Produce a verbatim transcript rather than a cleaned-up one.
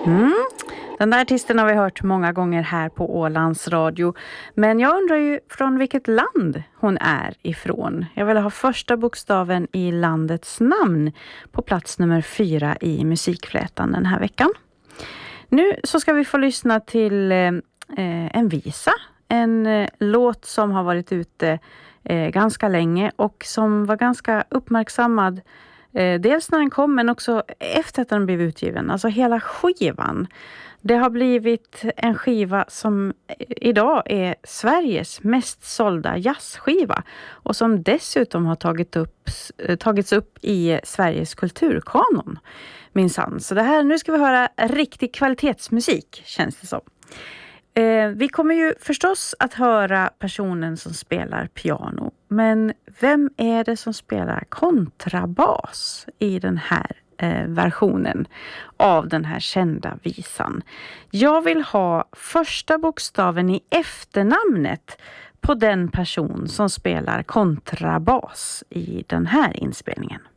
Mm. Den där artisten har vi hört många gånger här på Ålands Radio. Men jag undrar ju från vilket land hon är ifrån. Jag vill ha första bokstaven i landets namn på plats nummer fyra i musikflätan den här veckan. Nu så ska vi få lyssna till eh, en visa. En eh, låt som har varit ute eh, ganska länge och som var ganska uppmärksammad. Eh, dels när den kom men också efter att den blev utgiven. Alltså hela skivan. Det har blivit en skiva som idag är Sveriges mest sålda jazzskiva. Och som dessutom har tagit upp, tagits upp i Sveriges kulturkanon. Minsann. Så det här, nu ska vi höra riktig kvalitetsmusik känns det som. Eh, vi kommer ju förstås att höra personen som spelar piano. Men vem är det som spelar kontrabas i den här eh, versionen av den här kända visan? Jag vill ha första bokstaven i efternamnet på den person som spelar kontrabas i den här inspelningen.